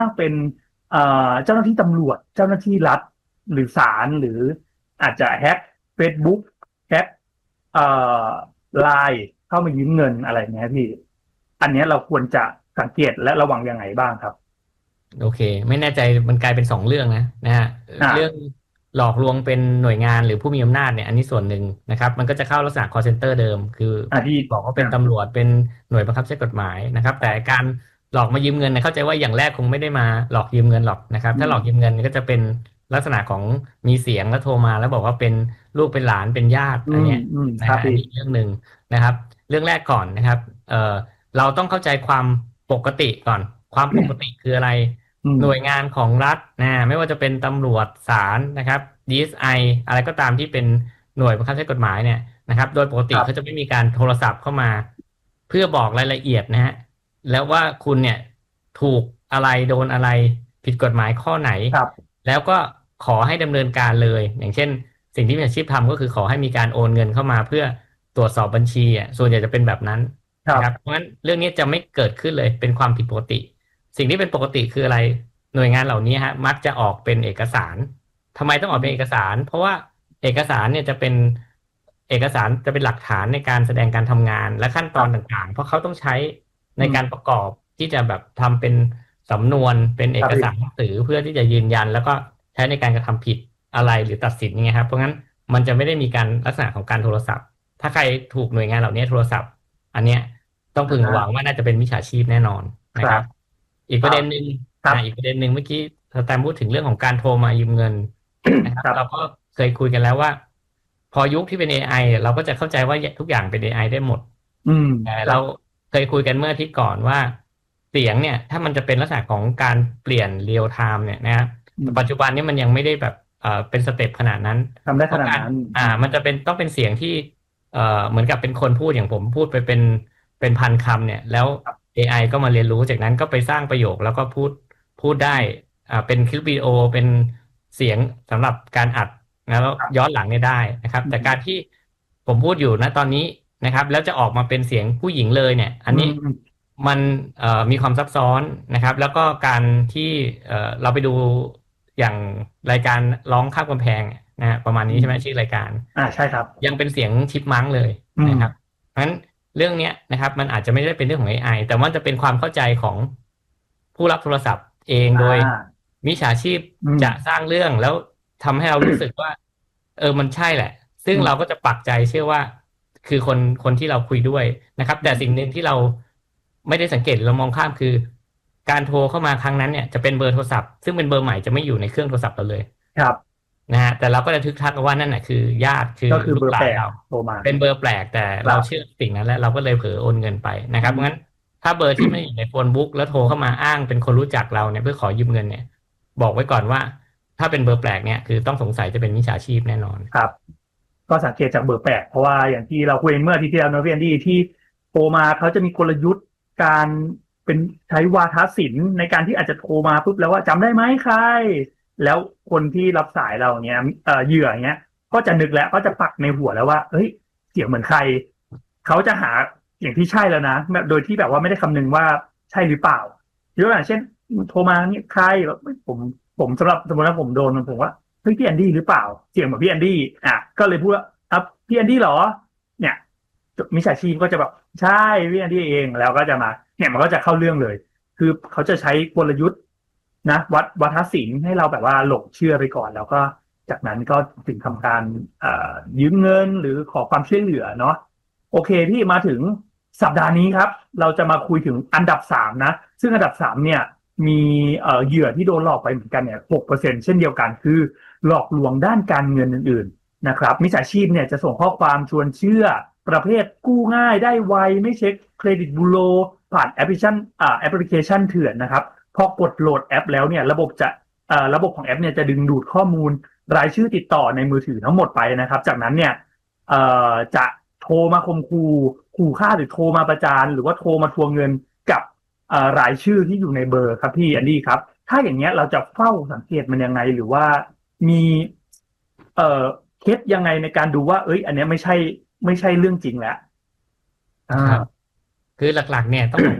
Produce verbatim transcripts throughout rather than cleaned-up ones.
เป็นเอ่อเจ้าหน้าที่ตำรวจเจ้าหน้าที่รัฐหรือศาลหรืออาจจะแฮ็ก Facebook แฮ็กเอ่อไลน์เข้ามายืมเงินอะไรเงี้ยพี่อันเนี้ยเราควรจะสังเกตและระวังยังไงบ้างครับโอเคไม่แน่ใจมันกลายเป็นสองเรื่องนะนะฮะเรื่องอ่าหลอกลวงเป็นหน่วยงานหรือผู้มีอำนาจเนี่ยอันนี้ส่วนหนึ่งนะครับมันก็จะเข้าลักษณะ call center เดิมคืออ่าที่บอกว่าเป็นอ่าตำรวจเป็นหน่วยบังคับใช้กฎหมายนะครับแต่การหลอกมายืมเงินเนี่ยเข้าใจว่าอย่างแรกคงไม่ได้มาหลอกยืมเงินหรอกนะครับถ้าหลอกยือืมมเงินก็จะเป็นลักษณะของมีเสียงแล้วโทรมาแล้วบอกว่าเป็นลูกเป็นหลานเป็นญาติอืมอันเนี้ยอืมคนะรับพี่ฮะอันนี้เรื่องหนึ่งนะครับเรื่องแรกก่อนนะครับเอ่อเราต้องเข้าใจความปกติก่อนความปกติคืออะไรอืมหน่วยงานของรัฐนะไม่ว่าจะเป็นตำรวจศาลนะครับ ดี เอส ไอ อสไออะไรก็ตามที่เป็นหน่วยบังคับใช้กฎหมายเนี่ยนะครับโดยปกติเขาจะครับไม่มีการโทรศัพท์เข้ามาเพื่อบอกรายละเอียดนะฮะแล้วว่าคุณเนี่ยถูกอะไรโดนอะไรผิดกฎหมายข้อไหนครับแล้วก็ขอให้ดำเนินการเลยอย่างเช่นสิ่งที่มิจฉาชีพทำก็คือขอให้มีการโอนเงินเข้ามาเพื่อตรวจสอบบัญชีอ่ะส่วนใหญ่จะเป็นแบบนั้นนะครับเพครับราะงั้นเรื่องนี้จะไม่เกิดขึ้นเลยเป็นความผิดปกติ สิ่งที่เป็นปกติคืออะไรหน่วยงานเหล่านี้ฮะมักจะออกเป็นเอกสารทำไมต้องออกเป็นเอกสารเพราะว่าเอกสารเนี่ยจะเป็นเอกสารจะเป็นหลักฐานในการแสดงการทำงานและขั้นตครับอนต่างๆเพราะเขาต้องใช้ในอืมการประกอบที่จะแบบทำเป็นสำนวนเป็นเอกครับพี่สารหนังสือเพื่อที่จะยืนยันแล้วก็ใช้ในการกระทำผิดอะไรหรือตัดสินอย่างเงี้ยครับเพราะงั้นมันจะไม่ได้มีการลักษณะของการโทรศัพท์ถ้าใครถูกหน่วยงานเหล่านี้โทรศัพท์อันเนี้ยต้องพึงระวังอ่าว่าน่าจะเป็นมิจฉาชีพแน่นอนนะครับครับอีกครับประเด็นหนึ่งครับอ่าอีกประเด็นหนึ่งเมื่อกี้สแตมพูดถึงเรื่องของการโทรมายืมเงินนะครับครับเราก็เคยคุยกันแล้วว่าพอยุคที่เป็น เอ ไอ เราก็จะเข้าใจว่าทุกอย่างเป็น เอ ไอ ได้หมดอืมแต่เราครับเคยคุยกันเมื่ออาทิตย์ก่อนว่าเสียงเนี่ยถ้ามันจะเป็นลักษณะของการเปลี่ยนเรียลไทม์เนี่ยนะครับอืมปัจจุบันนี้มันยังไม่ได้แบบเอ่อเป็นสเต็ปขนาดนั้นทำได้เพราะการขนาดนั้นอ่าอืมมันจะเป็นต้องเป็นเสียงที่เอ่อเหมือนกับเป็นคนพูดอย่างผมพูดไปเป็นเป็นพันคำเนี่ยแล้วครับเอ ไอ ก็มาเรียนรู้จากนั้นก็ไปสร้างประโยคแล้วก็พูดพูดได้อืมอ่าเป็นคลิปวิดีโอเป็นเสียงสำหรับการอัดนะแล้วครับย้อนหลังเนี่ยได้นะครับอืมแต่การที่ผมพูดอยู่นะตอนนี้นะครับแล้วจะออกมาเป็นเสียงผู้หญิงเลยเนี่ยอันนี้อืมมันเอ่อมีความซับซ้อนนะครับแล้วก็การที่เอ่อเราไปดูอย่างรายการร้องข้ามกำแพงนะฮะประมาณนี้อืมใช่ไหมชื่อรายการอ่าใช่ครับยังเป็นเสียงชิปมังเลยอืมนะครับเพราะฉะนั้น เรื่องเนี้ยนะครับมันอาจจะไม่ได้เป็นเรื่องของ เอ ไอ แต่ว่าจะเป็นความเข้าใจของผู้รับโทรศัพท์เองอ่โดยามิจฉาชีพอืมจะสร้างเรื่องแล้วทำให้เรารู้สึกว่าเออมันใช่แหละซึ่งอืมเราก็จะปักใจเชื่อว่าคือคนคนที่เราคุยด้วยนะครับอืมแต่สิ่งหนึ่งที่เราไม่ได้สังเกตหรือเรามองข้ามคือการโทรเข้ามาครั้งนั้นเนี่ยจะเป็นเบอร์โทรศัพท์ซึ่งเป็นเบอร์ใหม่จะไม่อยู่ในเครื่องโทรศัพท์เราเลยครับนะฮะแต่เราก็จะทึกทักว่านั่นน่ะคือญาติคือก็คือลูเบอร์แปดกหลานเราโทรมาเป็นเบอร์แปลกแต่ครับเราเชื่อสิ่งนั้นแล้วเราก็เลยเผลอโอนเงินไปนะคอืมรับเพราะงั้นถ้าเบอร์ที่ไม่อยู่ในโฟนบุ๊กแล้วโทรเข้ามาอ้างเป็นคนรู้จักเราเนี่ยเพื่อขอยืมเงินเนี่ยบอกไว้ก่อนว่าถ้าเป็นเบอร์แปลกเนี่ยคือต้องสงสัยจะเป็นมิจฉาชีพแน่นอนครับก็สังเกตจากเบอร์แปดเพราะว่าอย่างที่เราคุยเมื่ออาที่ที่แล้วเนอะพี่แอนดี้ที่โทรมาเขาจะมีกลยุทธ์การเป็นใช้วาทศิลป์ในการที่อาจจะโทรมาปุ๊บแล้วว่าจำได้ไหมใครแล้วคนที่รับสายเราเนี้ยเอ่อเหยื่อเนี้ยก็จะนึกแล้วก็จะปักในหัวแล้วว่าเฮ้ยเสียงเหมือนใครเขาจะหาอย่างที่ใช่แล้วนะแบบโดยที่แบบว่าไม่ได้คำนึงว่าใช่หรือเปล่ายกตัวอย่างเช่นโทรมาเนี่ยใครแบบผมผมสำหรับสมมติว่าผมโดนผมว่า เฮ้ยพี่แอนดี้หรือเปล่าเสียงเหมือนพี่แอนดี้อ่ะก็เลยพูดว่าอ่ะพี่แอนดี้เหรอเนี่ยมิจฉาชีพก็จะแบบใช่พี่แอนดี้เองแล้วก็จะมาเนี่ยมันก็จะเข้าเรื่องเลยคือเขาจะใช้กลยุทธ์นะวัดวัฒศิลป์ให้เราแบบว่าหลงเชื่อไปก่อนแล้วก็จากนั้นก็ถึงทำการเอ่อยืมเงินหรือขอความช่วยเหลือเนาะโอเคพี่มาถึงสัปดาห์นี้ครับเราจะมาคุยถึงอันดับสามนะซึ่งอันดับสามเนี่ยมีเอ่อเหยื่อที่โดนหลอกไปเหมือนกันเนี่ยหกเปอร์เซ็นต์เช่นเดียวกันคือ หลอกลวงด้านการเงินอื่นๆนะครับมิจฉาชีพเนี่ยจะส่งข้อความชวนเชื่อประเภทกู้ง่ายได้ไวไม่เช็คเครดิตบูโรผ่านแอปพลิเคชันอ่าแอปพลิเคชันเถื่อนนะครับพอกดโหลดแอปแล้วเนี่ยระบบจะอ่าระบบของแอปเนี่ยจะดึงดูดข้อมูลรายชื่อติดต่อในมือถือทั้งหมดไปนะครับจากนั้นเนี่ยเอ่อจะโทรมาข่มขู่ขู่ฆ่าหรือโทรมาประจานหรือว่าโทรมาทวงเงินกับเอ่อรายชื่อที่อยู่ในเบอร์ครับพี่อันดี้ครับถ้าอย่างเงี้ยเราจะเฝ้าสังเกตมันยังไงหรือว่า มีเอ่อเคสยังไงในการดูว่าเอ้ยอันเนี้ยไม่ใช่ไม่ใช่เรื่องจริงแล้วอ่าครับ คือหลักๆเนี่ยต้องบอกว่า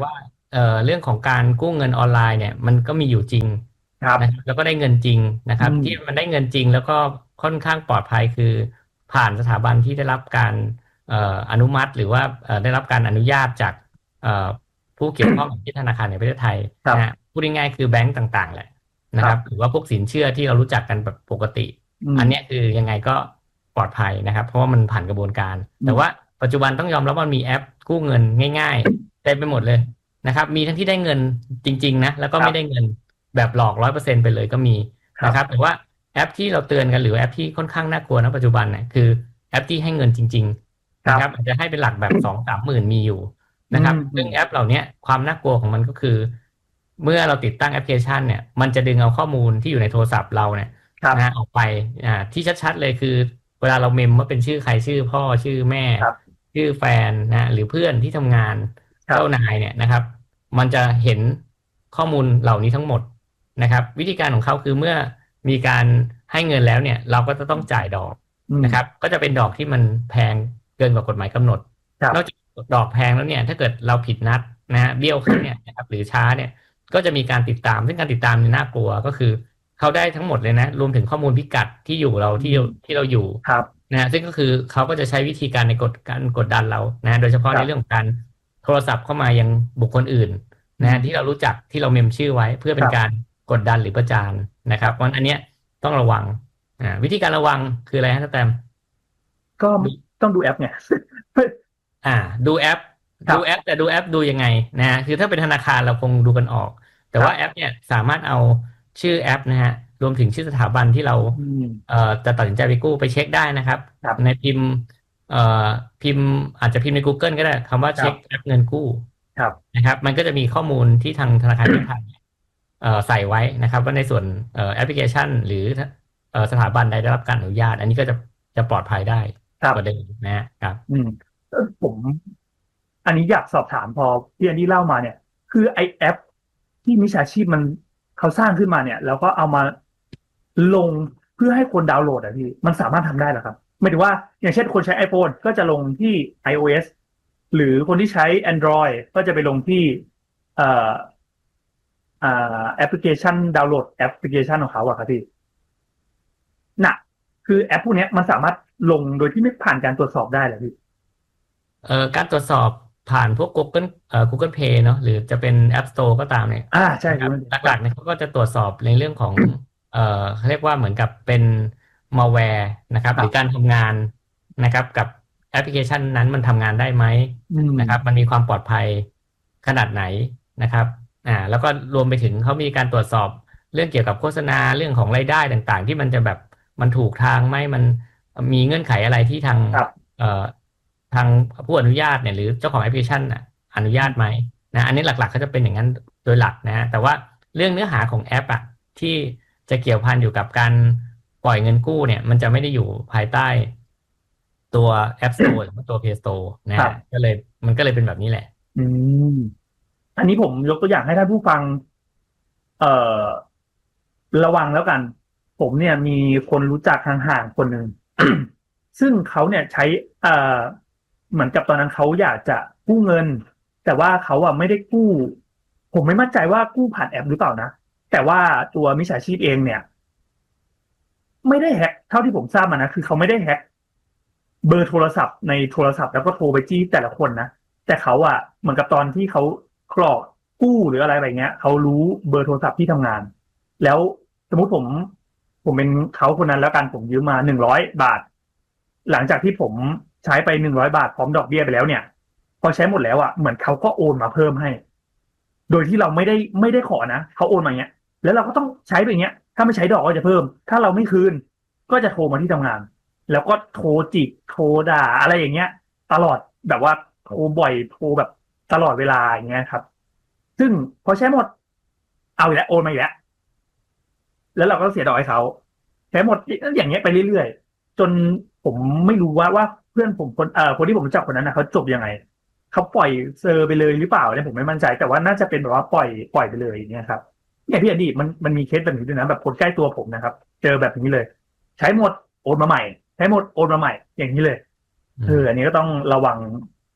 เอ่อเรื่องของการกู้เงินออนไลน์เนี่ยมันก็มีอยู่จริงครับนะครับแล้วก็ได้เงินจริงนะคอืรับมที่มันได้เงินจริงแล้วก็ค่อนข้างปลอดภัยคือผ่านสถาบันที่ได้รับการเอ่ออนุมัติหรือว่าเอ่อได้รับการอนุญาตจากเอ่อผู้เกี่ยวข้องที่ธนาคารแห่งประเทศไทยครับนะฮะพูดง่ายๆคือแบงก์ต่างๆแหละคนะครับหรับรือว่าพวกสินเชื่อที่เรารู้จักกันแบบปกติอืมอันเนี้ยคือยังไงก็ปลอดภัยนะครับเพราะว่ามันผ่านกระบวนการอืมแต่ว่าปัจจุบันต้องยอมรับว่ามีแอปกู้เงินง่ายๆเต็มไปหมดเลย นะครับมีทั้งที่ได้เงินจริงๆนะแล้วก็ครับไม่ได้เงินแบบหลอกร้อยเปอร์เซ็นต์ไปเลยก็มีครับนะครับแต่ว่าแอปที่เราเตือนกันหรือแอปที่ค่อนข้างน่ากลัวณปัจจุบันเนี่ยคือแอปที่ให้เงินจริงๆครับนะครับอาจจะให้เป็นหลักแบบสองสามหมื่นมีอยู่อืนะครับมอืมซึ่งแอปเหล่านี้ความน่ากลัวของมันก็คือเมื่อเราติดตั้งแอปพลิเคชันเนี่ยมันจะดึงเอาข้อมูลที่อยู่ในโทรศัพท์เราเนี่ยครับนะฮะออกไปอ่าที่ชัดๆเลยคือเวลาเราเมมว่าเป็นชื่อใครชื่อพ่อชื่อแม่ครับชื่อแฟนนะหรือเพื่อนที่ทำงานครับเจ้านายเนี่ยนะครับ มันจะเห็นข้อมูลเหล่านี้ทั้งหมดนะครับวิธีการของเขาคือเมื่อมีการให้เงินแล้วเนี่ยเราก็จะต้องจ่ายดอกอืมนะครับก็จะเป็นดอกที่มันแพงเกินกว่ากฎหมายกำหนดครับนอกจากดอกแพงแล้วเนี่ยถ้าเกิดเราผิดนัดนะฮะเบี้ยวขึ้นเนี่ยนะครับหรือช้าเนี่ยก็จะมีการติดตามซึ่งการติดตามเนี่ยน่ากลัวก็คือเขาได้ทั้งหมดเลยนะรวมถึงข้อมูลพิกัดที่อยู่เราอืที่มที่เราอยู่ครับนะฮะซึ่งก็คือเขาก็จะใช้วิธีการในกดการกดดันเรานะโดยเฉพาะครับในเรื่องของการโทรศัพท์เข้ามายังบุคคลอื่นอืมนะที่เรารู้จักที่เราเมมชื่อไว้เพื่อคเป็นรับการกดดันหรือประจานนะครับเพราะฉะนั้นอันเนี้ยต้องระวังอ่าวิธีการระวังคืออะไรฮะท่านแตมก็ดูต้องดูแอปไงอ่าดูแอปดูแอปครับแต่ดูแอปดูยังไงนะฮะคือถ้าเป็นธนาคารเราคงดูกันออกแต่ครับว่าแอปเนี่ยสามารถเอาชื่อแอปนะฮะรวมถึงชื่อสถาบันที่เราอืมเอ่อจะตัดสินใจไปกู้ไปเช็คได้นะครับในครับพิมพ์เอ่อพิมพ์อาจจะพิมพ์ใน Google ก็ได้คำว่าเช็คแอครับปเงินกู้ครับนะครับมันก็จะมีข้อมูลที่ทางธนาคารแห่งประเทศไทย เอ่อใส่ไว้นะครับว่าในส่วนเอ่อแอปพลิเคชันหรือเอ่อสถาบันใดได้รับการอนุญาตอันนี้ก็จะจะปลอดภัยได้ครับกว่าเดิมนะครับอืมเออผม อันนี้อยากสอบถามพอที่อันนี้เล่ามาเนี่ยคือไอแอปที่มิจฉาชีพมันเขาสร้างขึ้นมาเนี่ยแล้วก็เอามาลงเพื่อให้คนดาวน์โหลดอะพี่มันสามารถทำได้เหรอครับหมายถึงว่าอย่างเช่นคนใช้ iPhone ก็จะลงที่ iOS หรือคนที่ใช้ Android ก็จะไปลงที่เอ่ออ่าแอปพลิเคชันดาวน์โหลดแอปพลิเคชันของเขาอะครับพี่น่ะคือแอปพวกเนี้ยมันสามารถลงโดยที่ไม่ผ่านการตรวจสอบได้เหรอพี่เอ่อการตรวจสอบผ่านพวก Google เอ่อ Google Play เนาะหรือจะเป็น App Store ก็ตามเนี่ยอ่าใช่นะครับคุณหลักๆเนี่ยเขาก็จะตรวจสอบในเรื่องของเอ่อเขาเรียกว่าเหมือนกับเป็น malware นะครับหรือการครับทำงานนะครับกับแอปพลิเคชันนั้นมันทำงานได้ไหมอืมนะครับมันมีความปลอดภัยขนาดไหนนะครับอ่าแล้วก็รวมไปถึงเขามีการตรวจสอบเรื่องเกี่ยวกับโฆษณาเรื่องของรายได้ต่างๆที่มันจะแบบมันถูกทางไหมมันมีเงื่อนไขอะไรที่ทางครับเอ่อ ทางผู้อนุญาตเนี่ยหรือเจ้าของแอปพลิเคชันน่ะอนุญาตไหมนะอันนี้หลักๆเขาจะเป็นอย่างนั้นโดยหลักนะแต่ว่าเรื่องเนื้อหาของแอปอ่ะที่จะเกี่ยวพันอยู่กับการปล่อยเงินกู้เนี่ยมันจะไม่ได้อยู่ภายใต้ตัว App Store หรือว่าตัว Play Store นะฮะครับก็เลยมันก็เลยเป็นแบบนี้แหละอืม อันนี้ผมยกตัวอย่างให้ท่านผู้ฟังเอ่อระวังแล้วกัน ผมเนี่ยมีคนรู้จักห่างๆคนหนึ่ง ซึ่งเขาเนี่ยใช้เอ่อเหมือนกับตอนนั้นเขาอยากจะกู้เงิน แต่ว่าเขาอ่ะไม่ได้กู้ ผมไม่มั่นใจว่ากู้ผ่านแอปหรือเปล่านะ แต่ว่าตัวมิจฉาชีพเองเนี่ย ไม่ได้แฮ็กเท่าที่ผมทราบมานะคือเขาไม่ได้แฮ็กเบอร์โทรศัพท์ในโทรศัพท์แล้วก็โทรไปจี้แต่ละคนนะแต่เขาอะเหมือนกับตอนที่เขากรอกกู้หรืออะไรแบบเงี้ยเขารู้เบอร์โทรศัพท์ที่ทำงานแล้วสมมติผมผมเป็นเขาคนนั้นแล้วกันผมยืมมาหนึ่งร้อยบาทหลังจากที่ผมใช้ไปหนึ่งร้อยบาทพร้อมดอกเบี้ยไปแล้วเนี่ยพอใช้หมดแล้วอะเหมือนเขาก็โอนมาเพิ่มให้โดยที่เราไม่ได้ไม่ได้ขอนะเขาโอนมาอย่างเงี้ยแล้วเราก็ต้องใช้ไปอย่างเงี้ยถ้าไม่ใช้ดอกก็จะเพิ่มถ้าเราไม่คืน ก็จะโทรมาที่ทำงานแล้วก็โทรจิกโทรด่าอะไรอย่างเงี้ยตลอดแบบว่าโทรบ่อยโทรแบบตลอดเวลาอย่างเงี้ยครับซึ่งพอใช้หมดเอาอีกแล้วโอนมาอีกแล้วแล้วเราก็เสียดอกให้เขาใช้หมดอย่างเงี้ยไปเรื่อยๆจนผมไม่รู้ว่าว่าเพื่อนผมคนเอ่อคนที่ผมรู้จักคนนั้นนะเขาจบยังไงเขาปล่อยเซอร์ไปเลยหรือเปล่าเนี่ยผมไม่มั่นใจแต่ว่าน่าจะเป็นแบบว่าปล่อยปล่อยไปเลยอย่างเงี้ยครับเนี่ยพี่อดีตมันมันมีเคสแบบนี้ด้วยนะแบบคนใกล้ตัวผมนะครับเจอแบบนี้เลย ใช้หมดโอนมาใหม่ใช้หมดโอนมาใหม่อย่างนี้เลยอืเอออันมนี้ก็ต้องระวัง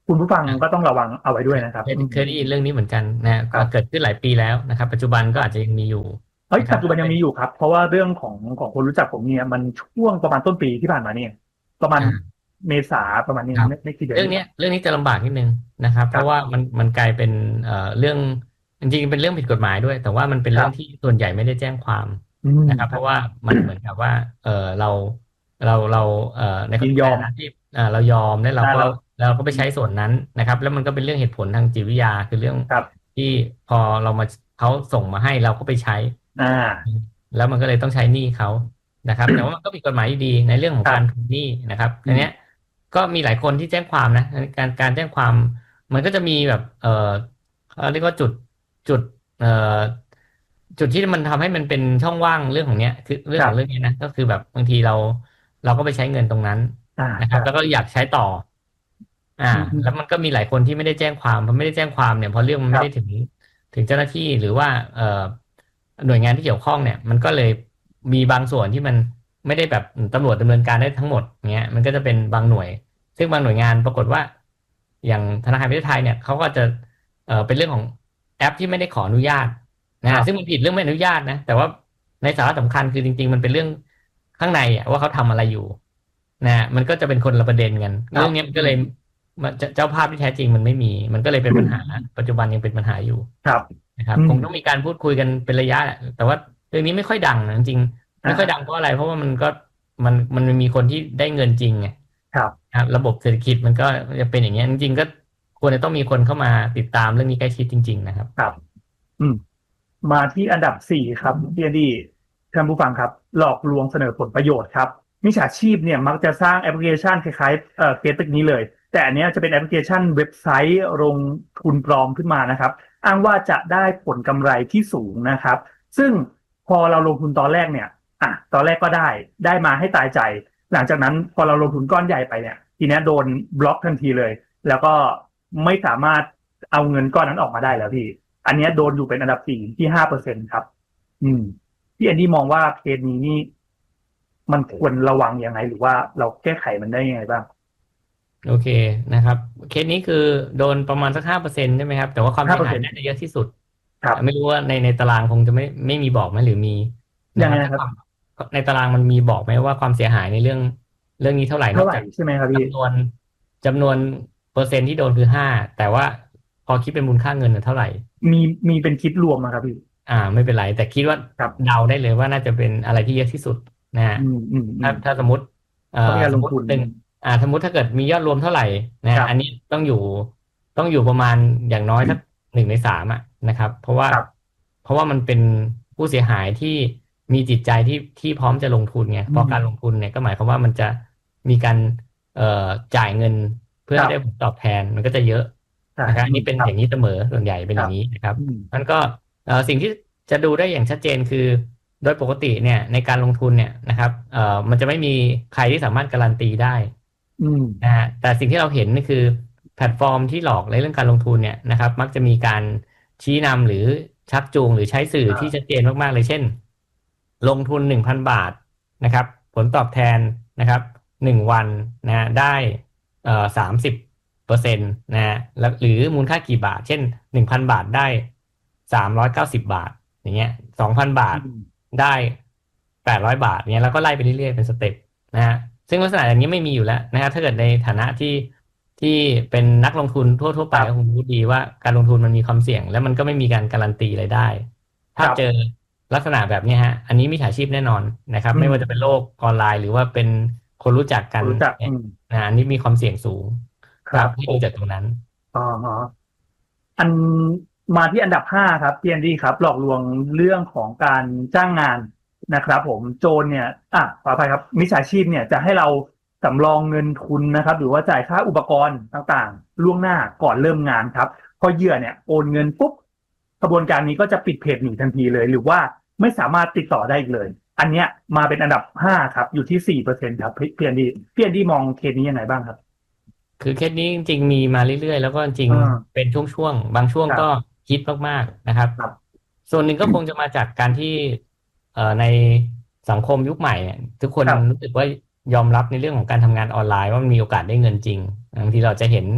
คุณผู้ฟังก็ต้องระวังเอาไว้ด้วยนะครับเคยอืมเคยได้ยินเรื่องนี้เหมือนกันนะครับก็เกิดขึ้นหลายปีแล้วนะครับปัจจุบันก็อาจจะยังมีอยู่เอ้ยนะครับปัจจุบันก็เป็นยังมีอยู่ครับเพราะว่าเรื่องของของคนรู้จักผมเนี่ยมันช่วงประมาณต้นปีที่ผ่านมาเนี่ยประมาณอ่าเมษาประมาณนี้ครับไม่ไม่กี่เดือนเรื่องนี้ครับเนี้ยเรื่องนี้จะลำบากนิดนึงนะครับเพราะว่าครับมันมันกลายเป็นเอ่อเรื่องจริงๆเป็นเรื่องผิดกฎหมายด้วยแต่ว่ามันเป็นครับเรื่องที่ส่วนใหญ่ไม่ได้แจ้งความอืมครับนะครับเพราะว่ามันเหมือนกับว่าเออเราเราเราเอ่อในยินยอมในฐานะที่เอ่อเรายอมแล้วเราก็ได้แล้วเราก็ไปอืมใช้ส่วนนั้นนะครับแล้วมันก็เป็นเรื่องเหตุผลทางจิตวิทยาคือเรื่องครับที่พอเรามาเขาส่งมาให้เราก็ไปใช้อ่าแล้วมันก็เลยต้องใช้หนี้เขานะครับแต่ว่ามันก็ผิดกฎหมายอยู่ดีในเรื่องของการทวครับงหนี้นะครับอืมอันเนี้ย ก็มีหลายคนที่แจ้งความนะการการแจ้งความมันก็จะมีแบบเออเขาเรียกว่าจุดจุดเอ่อจุดที่มันทำให้มันเป็นช่องว่างเรื่องของเนี้ยคือเรื่อครับงของเรื่องนี้นะก็คือแบบบางทีเราเราก็ไปใช้เงินตรงนั้นอ่านะคครับรับแล้วก็อยากใช้ต่ออ่าอืมอืมแล้วมันก็มีหลายคนที่ไม่ได้แจ้งความเพราะไม่ได้แจ้งความเนี่ยเพราะเรื่องมันครับไม่ได้ถึงถึงเจ้าหน้าที่หรือว่าเอ่อหน่วยงานที่เกี่ยวข้องเนี่ยมันก็เลยมีบางส่วนที่มันไม่ได้แบบตำรวจดำเนินการได้ทั้งหมดเงี้ยมันก็จะเป็นบางหน่วย ซึ่งบางหน่วยงานปรากฏว่าอย่างธนาคารประเทศไทยเนี่ยเขาก็จะเออเป็นเรื่องของแอปที่ไม่ได้ขออนุญาตคนะรับซึ่งมันผิดเรื่องไม่อนุญาตนะแต่ว่าในสาระสำคัญคือจริงๆมันเป็นเรื่องข้างในอะว่าเขาทำอะไรอยู่นะมันก็จะเป็นคนละประเด็นกันเรื่องครับอืมนี้มันก็เลยมันจะเจ้าภาพที่แท้จริงมันไม่มีมันก็เลยเป็นปัญหาปัจจุบันยังเป็นปัญหาอยู่ครับนะครับอืมคงต้องมีการพูดคุยกันเป็นระยะแหละแต่ว่าเรื่องนี้ไม่ค่อยดังนะจริงๆอ่าไม่ค่อยดังเพราะอะไรเพราะว่ามันก็มันมันมีคนที่ได้เงินจริงไงครับครับระบบเศรษฐกิจมันก็จะเป็นอย่างเงี้ยจริงๆก็ควรจะต้องมีคนเข้ามาติดตามเรื่องนี้ใกล้ชิดจริงๆนะครับครับอืม มาที่อันดับสี่ครับพี่แอนดี้ท่านผู้ฟังครับหลอกลวงเสนอผลประโยชน์ครับมิจฉาชีพเนี่ยมักจะสร้างแอปพลิเคชันคล้ายๆเอ่อเคสตึกนี้เลยแต่อันเนี้ยจะเป็นแอปพลิเคชันเว็บไซต์ลงทุนปลอมขึ้นมานะครับอ้างว่าจะได้ผลกำไรที่สูงนะครับซึ่งพอเราลงทุนตอนแรกเนี่ยอ่ะตอนแรกก็ได้ได้มาให้ตายใจหลังจากนั้นพอเราลงทุนก้อนใหญ่ไปเนี่ยทีเนี้ยโดนบล็อกทันทีเลยแล้วก็ไม่สามารถเอาเงินก้อนนั้นออกมาได้แล้วพี่ อันเนี้ยโดนอยู่เป็นอันดับสี่ที่ห้าเปอร์เซ็นครับ อืมพี่แอนดี้มองว่าเคสนี้นี่มันควรระวังยังไงหรือว่าเราแก้ไขมันได้ยังไงบ้างโอเคนะครับเคสนี้คือโดนประมาณสักห้าเปอร์เซ็นต์ใช่ไหมครับแต่ว่าความห้าเปอร์เซ็นต์เสียหายน่าจะเยอะที่สุดครับไม่รู้ว่าในในตารางคงจะไม่ไม่มีบอกไหมหรือมียังไงนะครับนะครับถ้าความในตารางมันมีบอกไหมว่าความเสียหายในเรื่องเรื่องนี้เท่าไหร่นเท่าไหร่อกจากใช่ไหมครับพี่จำนวนจำนวนเปอร์เซ็นต์ที่โดนคือห้าแต่ว่าพอคิดเป็นมูลค่าเงินน่ะเท่าไหร่มีมีเป็นคิดรวมอะครับพี่อ่าไม่เป็นไรแต่คิดว่าครับเดาได้เลยว่าน่าจะเป็นอะไรที่เยอะที่สุดนะฮะอืมอืมอืถ้ามถ้าสมมติเอ่อเพราะมีการสลงทุนมมติหนึ่งอ่าสมมติถ้าเกิดมียอดรวมเท่าไหร่นะครับฮะอันนี้ต้องอยู่ต้องอยู่ประมาณอย่างน้อยสักหนึ่งในสามอ่ะนะครับเพราะว่าครับเพราะว่ามันเป็นผู้เสียหายที่มีจิตใจที่ที่พร้อมจะลงทุนไงอืเพราะการลงมทุนเนี่ยก็หมายความว่ามันจะมีการเอ่อจ่ายเงินเพื่อให้ได้ผครับลตอบแทนมันก็จะเยอะใช่นะครับอันอืมครับนี้เป็นอย่างนี้เสมอส่วนใหญ่เป็นครับอย่างนี้นะครับอืมมันก็ เอ่อสิ่งที่จะดูได้อย่างชัดเจนคือโดยปกติเนี่ยในการลงทุนเนี่ยนะครับเอ่อมันจะไม่มีใครที่สามารถการันตีได้อืมนะฮะแต่สิ่งที่เราเห็นนี่คือแพลตฟอร์มที่หลอกในเรื่องการลงทุนเนี่ยนะครับมักจะมีการชี้นำหรือชักจูงหรือใช้สื่อที่ชัดอ่าเจนมากๆเลยเช่นลงทุนหนึ่งพันบาทนะครับผลตอบแทนนะครับหนึ่งวันนะฮะได้เอ่อสามสิบเปอร์เซ็นต์นะฮะแล้วหรือมูลค่ากี่บาทเช่นหนึ่งพันบาทได้สามร้อยเก้าสิบบาทอย่างเงี้ยสองพันบาทอืมได้แปดร้อยบาทเงี้ยแล้วก็ไล่ไปเรื่อยๆเป็นสเต็ปนะฮะซึ่งลักษณะอย่างนี้ไม่มีอยู่แล้วนะครับถ้าเกิดในฐานะที่ที่เป็นนักลงทุนทั่วๆครับไปก็คงรู้ดีว่าการลงทุนมันมีความเสี่ยงและมันก็ไม่มีการการันตีอะไรได้คถ้ารับเจอลักษณะแบบนี้ฮะอันนี้มิจฉาชีพแน่นอนนะครับอืมไม่ว่าจะเป็นโลกออนไลน์หรือว่าเป็นคนรู้จักกันรู้จักเนี่ยอืมนะอันนี้มีความเสี่ยงสูงครับครับให้ดูผมจากตรงนั้นอ๋อฮะ อันมาที่อันดับห้าครับพี เอ็น ดีครับหลอกลวงเรื่องของการจ้างงานนะครับผมโจรเนี่ยอ่ะขออภัยครับมิจฉาชีพเนี่ยจะให้เราสำรองเงินทุนนะครับหรือว่าจ่ายค่าอุปกรณ์ต่างๆล่วงหน้าก่อนเริ่มงานครับพอเหยื่อเนี่ยโอนเงินปุ๊บกระบวนการนี้ก็จะปิดเพจหนีทันทีเลยหรือว่าไม่สามารถติดต่อได้อีกเลยอันเนี้ยมาเป็นอันดับห้าครับอยู่ที่สี่เปอร์เซ็นต์ครับพีเอ็นดีพีเอ็นดีมองเคสนี้ยังไงบ้างครับคือเคสนี้จริงๆมีมาเรื่อยๆแล้วก็จริงอ่าๆเป็นช่วงๆบางช่วงก็ครับฮิตมากๆนะครับครับส่วนหนึ่งก็คงจะมาจากการที่เอ่อในสังคมยุคใหม่เนี่ยทุกคนครับรู้สึกว่ายอมรับในเรื่องของการทำงานออนไลน์ว่ามันมีโอกาสได้เงินจริงบางทีเราจะเห็น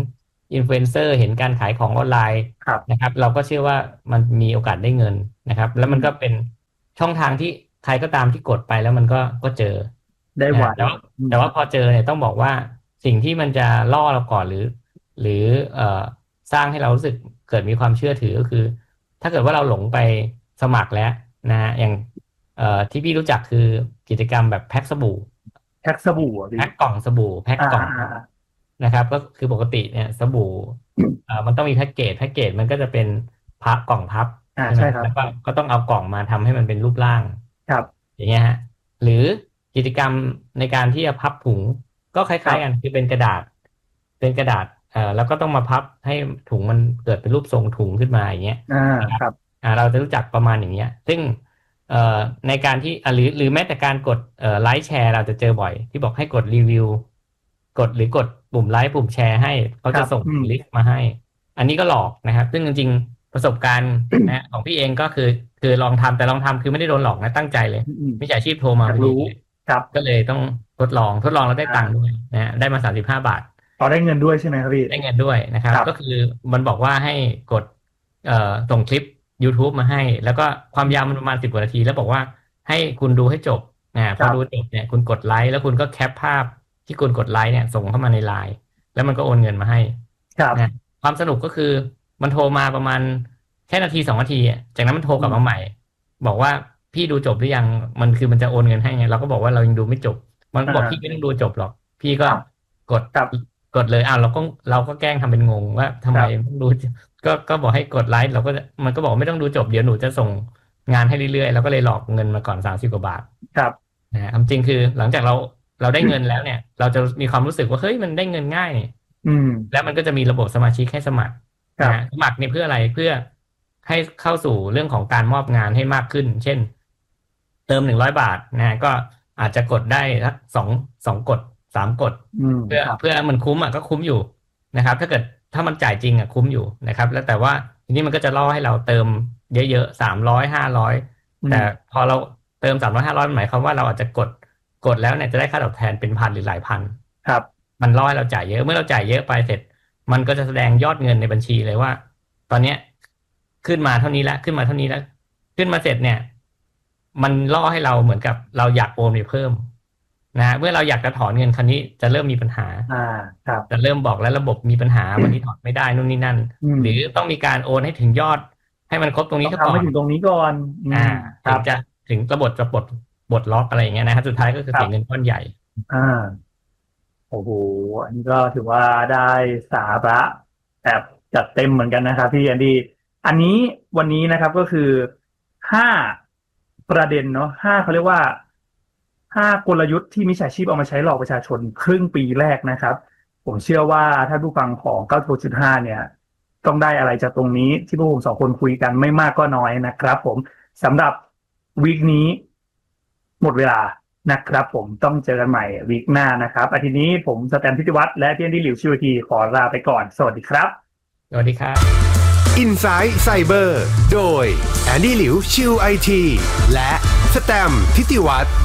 อินฟลูเอนเซอร์เห็นการขายของออนไลน์นะครับเราก็เชื่อว่ามันมีโอกาสได้เงินนะครับแล้วมันก็เป็นช่องทางที่ใครก็ตามที่กดไปแล้วมันก็ก็เจอได้หวานแต่ว่าแต่ว่าพอเจอเนี่ยต้องบอกว่าสิ่งที่มันจะล่อเราก่อนหรือหรือเอ่อสร้างให้เรารู้สึกเกิดมีความเชื่อถือก็คือถ้าเกิดว่าเราหลงไปสมัครแล้วนะฮะอย่างเอ่อที่พี่รู้จักคือกิจกรรมแบบแพ็คสบู่แพ็คสบู่แพ็คกล่องสบู่แพ็คกล่องนะครับก็คือปกติเนี่ยสบู่เอ่อมันต้องมีแพ็กเกจแพ็กเกจมันก็จะเป็นพับกล่องพับใช่ครับแล้วก็ก็ต้องเอากล่องมาทำให้มันเป็นรูปร่างครับอย่างเงี้ยฮะหรือกิจกรรมในการที่จะพับถุงก็คล้ายๆกันคือเป็นกระดาษเป็นกระดาษเอ่อแล้วก็ต้องมาพับให้ถุงมันเกิดเป็นรูปทรงถุงขึ้นมาอย่างเงี้ยอ่าครับอ่าเราจะรู้จักประมาณอย่างเงี้ยซึ่งเอ่อในการที่หรือหรือแม้แต่การกดเอ่อไลค์แชร์เราจะเจอบ่อยที่บอกให้กดรีวิวกดหรือกดปุ่มไลค์ปุ่มแชร์ให้เขาจะส่งลิสต์มาให้อันนี้ก็หลอกนะครับซึ่งจริงๆประสบการณ์นะของพี่เองก็คือคือลองทำแต่ลองทำคือไม่ได้โดนหลอกนะตั้งใจเลยมิจฉาชีพโทรมารู้ครับก็เลยต้องทดลองทดลองแล้วได้ตังค์ด้วยนะได้มาสามสิบห้าบาทต่อได้เงินด้วยใช่ไหมครับพี่ได้เงินด้วยนะครับก็คือมันบอกว่าให้กดเอ่อส่งคลิป YouTube มาให้แล้วก็ความยาวมันประมาณสิบกว่านาทีแล้วบอกว่าให้คุณดูให้จบนะพอดูจบเนี่ยคุณกดไลค์แล้วคุณก็แคปภาพที่คุณกดไลค์เนี่ยส่งเข้ามาในไลน์แล้วมันก็โอนเงินมาให้นะความสนุกก็คือมันโทรมาประมาณแค่นาทีสองนาทีจากนั้นมันโทรกลับมาใหม่บอกว่าพี่ดูจบหรือยังมันคือมันจะโอนเงินให้ไงเราก็บอกว่าเรายังดูไม่จบมันก็บอกพี่ไม่ต้องดูจบหรอกพี่ก็กดกดเลยอ้าวเราก็เราก็แกล้งทำเป็นงงว่าทำไมต้องดูก็ก็บอกให้กดไลค์เราก็มันก็บอกไม่ต้องดูจบเดี๋ยวหนูจะส่งงานให้เรื่อยๆแล้วก็เลยหลอกเงินมาก่อนสามสิบกว่าบาทครับนะจริงคือหลังจากเราเราได้เงินแล้วเนี่ยเราจะมีความรู้สึกว่าเฮ้ยมันได้เงินง่ายอืมแล้วมันก็จะมีระบบสมาชิกให้สมัครนะสมัครนี่เพื่ออะไรเพื่อให้เข้าสู่เรื่องของการมอบงานให้มากขึ้นเช่นเติมหนึ่งร้อยบาทนะก็อาจจะกดได้สักสองสองกดสามกดเพื่อเพื่อมันคุ้มอ่ะก็คุ้มอยู่นะครับถ้าเกิดถ้ามันจ่ายจริงอ่ะคุ้มอยู่นะครับแล้วแต่ว่าทีนี้มันก็จะล่อให้เราเติมเยอะๆสามร้อยห้าร้อยแต่พอเราเติมสามร้อยห้าร้อยหมายความว่าเราอาจจะกดกดแล้วเนี่ยจะได้ค่าตอบแทนเป็นพันหรือหลายพันครับมันล่อให้เราจ่ายเยอะเมื่อเราจ่ายเยอะไปเสร็จมันก็จะแสดงยอดเงินในบัญชีเลยว่าตอนเนี้ยขึ้นมาเท่านี้แล้วขึ้นมาเท่านี้แล้วขึ้นมาเสร็จเนี่ยมันล่อให้เราเหมือนกับเราอยากโอนไปเพิ่มนะเมื่อเราอยากจะถอนเงินครั้นี้จะเริ่มมีปัญหาอ่าครับจะเริ่มบอกแล้วระบบมีปัญหาวันนี้ถอนไม่ได้นู่นนี่นั่นหรือต้องมีการโอนให้ถึงยอดให้มันครบตรงนี้ก่อนทำให้ถึงตรงนี้ก่อนอ่าถึงจะถึงระบบจะปลดปลดล็อกอะไรอย่างเงี้ยนะครับสุดท้ายก็คือเสียเงินก้อนใหญ่อ่าโอ้โหอันนี้ก็ถือว่าได้สาระแบบจัดเต็มเหมือนกันนะครับพี่แอนดี้อันนี้วันนี้นะครับก็คือห้าประเด็นเนาะห้าเขาเรียกว่าห้ากลยุทธ์ที่มิจฉาชีพเอามาใช้หลอกประชาชนครึ่งปีแรกนะครับผมเชื่อว่าถ้าผู้ฟังของเก้าสิบหกจุดห้าเนี่ยต้องได้อะไรจากตรงนี้ที่พวกผมสองคนคุยกันไม่มากก็น้อยนะครับผมสำหรับวีคนี้หมดเวลานะครับผมต้องเจอกันใหม่วีคหน้านะครับอาทิตย์นี้ผมสแตมพิติวัฒน์และพี่แอนดี้หลิวชิวทีขอลาไปก่อนสวัสดีครับสวัสดีครับ Inside Cyber โดยแอนดี้หลิวชิวไอทีและสแตมพิติวัฒน์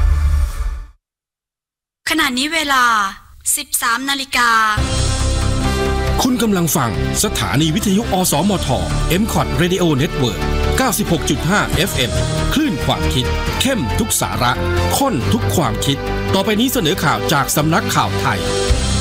ขณะนี้เวลา สิบสามนาฬิกาคุณกำลังฟังสถานีวิทยุอสมท เอ็ม คอท Radio Network เก้าสิบหกจุดห้า เอฟ เอ็ม คลื่นความคิดเข้มทุกสาระข้นทุกความคิดต่อไปนี้เสนอข่าวจากสำนักข่าวไทย